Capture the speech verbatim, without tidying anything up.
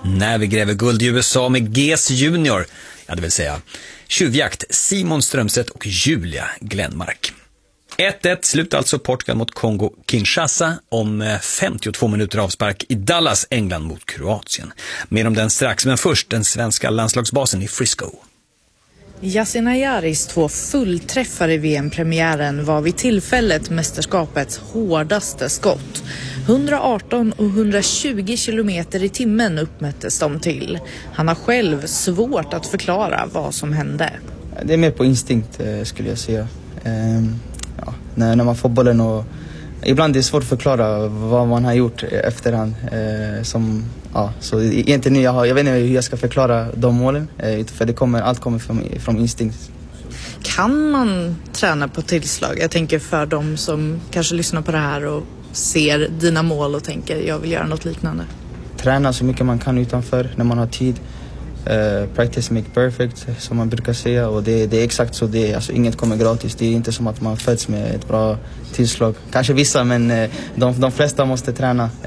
När vi gräver guld i U S A med G S Junior, ja det vill säga tjuvjakt, Simon Strömstedt och Julia Glenmark. ett ett slut alltså Portugal mot Kongo-Kinshasa om femtiotvå minuter avspark i Dallas, England mot Kroatien. Mer om den strax, men först den svenska landslagsbasen i Frisco. Yasin Ayaris två fullträffar i V M-premiären var vid tillfället mästerskapets hårdaste skott. hundraarton och hundratjugo kilometer i timmen uppmättes de till. Han har själv svårt att förklara vad som hände. Det är mer på instinkt skulle jag säga. Ehm, ja, när, när man får bollen och ibland är det svårt att förklara vad man har gjort efterhand. Ehm, som, ja, så egentligen jag, har, jag vet inte hur jag ska förklara de målen. Ehm, för det kommer, allt kommer från, från instinkt. Kan man träna på tillslag? Jag tänker för de som kanske lyssnar på det här och ser dina mål och tänker jag vill göra något liknande. Träna så mycket man kan utanför när man har tid. Uh, practice make perfect, som man brukar säga. Och det, det är exakt så. Det är, alltså, inget kommer gratis. Det är inte som att man föds med ett bra tillslag. Kanske vissa, men uh, de, de flesta måste träna.